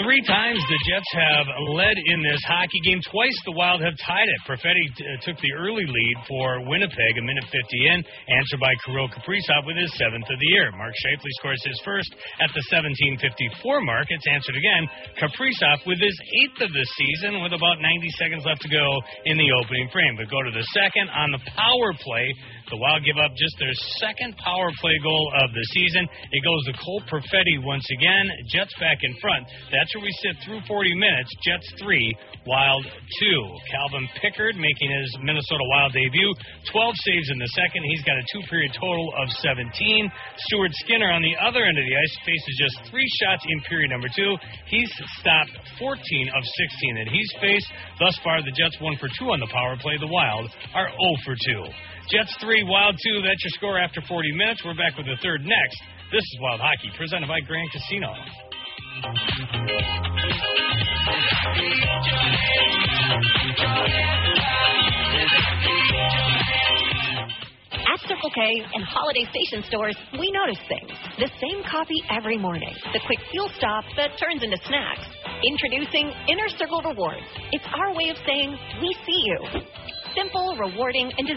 Three times the Jets have led in this hockey game. Twice the Wild have tied it. Perfetti took the early lead for Winnipeg, a minute 50 in, answered by Kirill Kaprizov with his 7th of the year. Mark Scheifele scores his first at the 17:54 mark. It's answered again. Kaprizov with his 8th of the season with about 90 seconds left to go in the opening frame. But go to the second on the power play. The Wild give up just their second power play goal of the season. It goes to Cole Perfetti once again. Jets back in front. That's where we sit through 40 minutes. Jets 3, Wild 2. Calvin Pickard making his Minnesota Wild debut. 12 saves in the second. He's got a 2-period total of 17. Stuart Skinner on the other end of the ice faces just 3 shots in period number 2. He's stopped 14 of 16 that he's faced. Thus far, the Jets 1 for 2 on the power play. The Wild are 0 for 2. Jets 3, Wild 2. That's your score after 40 minutes. We're back with the third next. This is Wild Hockey, presented by Grand Casino. At Circle K and Holiday Station stores, we notice things. The same coffee every morning. The quick fuel stop that turns into snacks. Introducing Inner Circle Rewards. It's our way of saying, we see you. Simple, rewarding, and